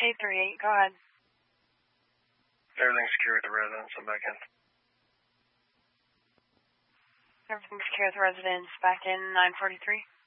838, go ahead. Everything's secure at the residence. I'm back in. Everything's secure at the residence. Back in 943.